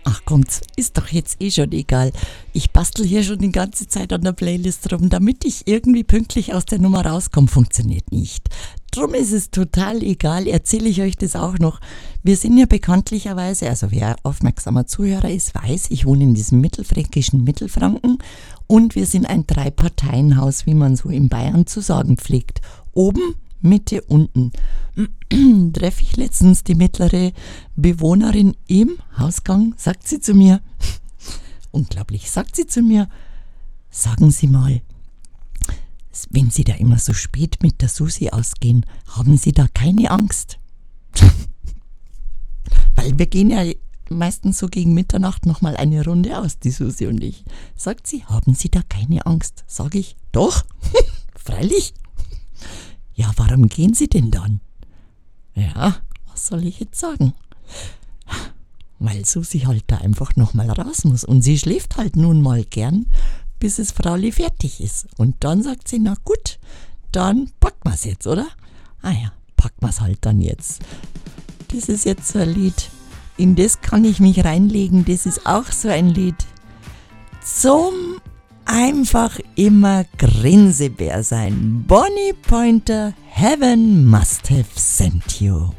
Ach kommt's, ist doch jetzt eh schon egal. Ich bastel hier schon die ganze Zeit an der Playlist rum, damit ich irgendwie pünktlich aus der Nummer rauskomme. Funktioniert nicht. Drum ist es total egal, erzähle ich euch das auch noch. Wir sind ja bekanntlicherweise, also wer aufmerksamer Zuhörer ist, weiß, ich wohne in diesem mittelfränkischen Mittelfranken und wir sind ein Drei-Parteien-Haus, wie man so in Bayern zu sagen pflegt. Oben, Mitte, unten. Treffe ich letztens die mittlere Bewohnerin im Hausgang, sagt sie zu mir, unglaublich, sagt sie zu mir, sagen Sie mal, wenn Sie da immer so spät mit der Susi ausgehen, haben Sie da keine Angst? Weil wir gehen ja meistens so gegen Mitternacht nochmal eine Runde aus, die Susi und ich. Sagt sie, haben Sie da keine Angst? Sag ich, doch, freilich. Ja, warum gehen Sie denn dann? Ja, was soll ich jetzt sagen? Weil Susi halt da einfach nochmal raus muss und sie schläft halt nun mal gern, bis es Frauli fertig ist. Und dann sagt sie, na gut, dann packen wir's jetzt, oder? Ah ja, packen wir's halt dann jetzt. Das ist jetzt so ein Lied, in das kann ich mich reinlegen, das ist auch so ein Lied zum einfach immer Grinsebär sein. Bonnie Pointer, Heaven Must Have Sent You.